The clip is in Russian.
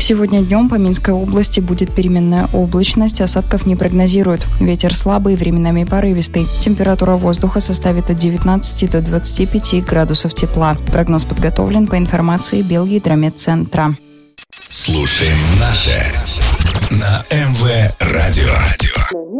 Сегодня днем по Минской области будет переменная облачность, осадков не прогнозируют. Ветер слабый, временами порывистый. Температура воздуха составит от 19 до 25 градусов тепла. Прогноз подготовлен по информации Белгидрометцентра. Слушаем наше на МВ Радио.